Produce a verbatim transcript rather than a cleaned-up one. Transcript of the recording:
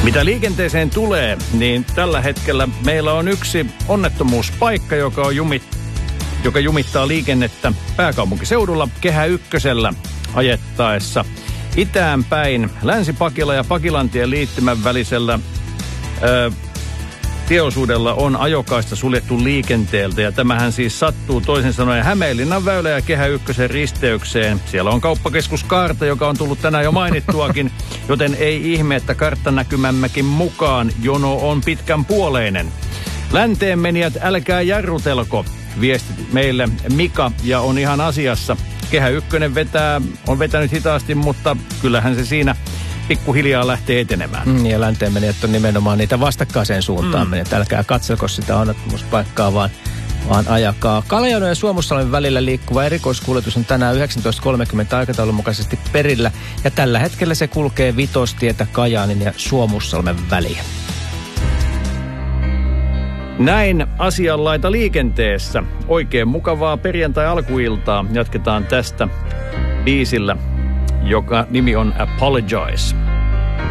Mitä liikenteeseen tulee, niin tällä hetkellä meillä on yksi onnettomuuspaikka, joka, on jumit, joka jumittaa liikennettä pääkaupunkiseudulla Kehä Ykkösellä ajettaessa itään päin. Länsi-Pakila ja Pakilantien liittymän välisellä ö, tieosuudella on ajokaista suljettu liikenteeltä, ja tämähän siis sattuu toisin sanoen Hämeenlinnan väylä ja Kehä Ykkösen risteykseen. Siellä on kauppakeskus Kaarta, joka on tullut tänään jo mainittuakin, joten ei ihme, että karttanäkymämmekin mukaan jono on pitkän puoleinen. Länteen menijät, älkää jarrutelko, viestit meille Mika, ja on ihan asiassa. Kehä Ykkönen vetää, on vetänyt hitaasti, mutta kyllähän se siinä pikkuhiljaa lähtee etenemään. Mm, ja länteen menijät on nimenomaan niitä vastakkaiseen suuntaan. Mm. Älkää katselko sitä onnettomuuspaikkaa, vaan, vaan ajakaa. Kaljanon ja Suomussalmen välillä liikkuva erikoiskuljetus on tänään yhdeksäntoista kolmekymmentä aikataulun mukaisesti perillä. Ja tällä hetkellä se kulkee Vitostietä Kajaanin ja Suomussalmen väliä. Näin asianlaita liikenteessä. Oikein mukavaa perjantai-alkuiltaa. Jatketaan tästä biisillä, joka nimi on Apologize.